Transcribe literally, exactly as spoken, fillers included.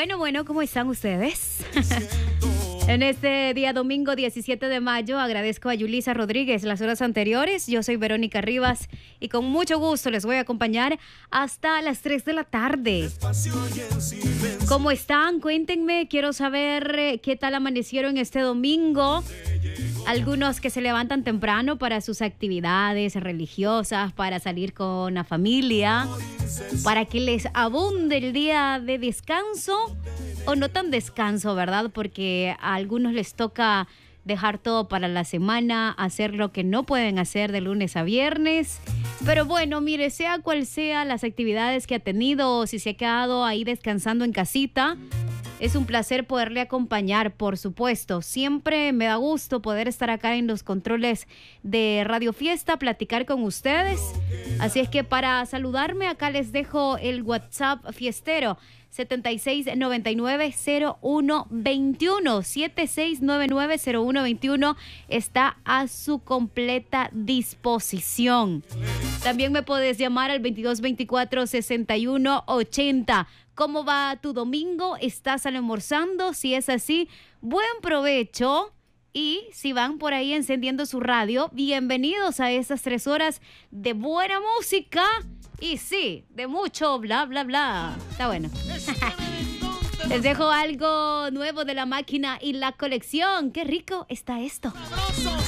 Bueno, bueno, ¿cómo están ustedes? En este día domingo diecisiete de mayo agradezco a Yulisa Rodríguez las horas anteriores. Yo soy Verónica Rivas y con mucho gusto les voy a acompañar hasta las tres de la tarde. ¿Cómo están? Cuéntenme, quiero saber eh, qué tal amanecieron este domingo. Algunos que se levantan temprano para sus actividades religiosas, para salir con la familia, para que les abunde el día de descanso o no tan descanso, ¿verdad? Porque a algunos les toca dejar todo para la semana, hacer lo que no pueden hacer de lunes a viernes. Pero bueno, mire, sea cual sea las actividades que ha tenido o si se ha quedado ahí descansando en casita, es un placer poderle acompañar, por supuesto. Siempre me da gusto poder estar acá en los controles de Radio Fiesta, platicar con ustedes. Así es que para saludarme acá les dejo el WhatsApp fiestero setenta y seis noventa y nueve cero uno veintiuno. setenta y seis noventa y nueve cero uno veintiuno está a su completa disposición. También me puedes llamar al veintidós veinticuatro sesenta y uno ochenta. ¿Cómo va tu domingo? ¿Estás almorzando? Si es así, buen provecho. Y si van por ahí encendiendo su radio, bienvenidos a estas tres horas de buena música. Y sí, de mucho bla, bla, bla. Está bueno. Les dejo algo nuevo de La Máquina y la Colección. ¡Qué rico está esto!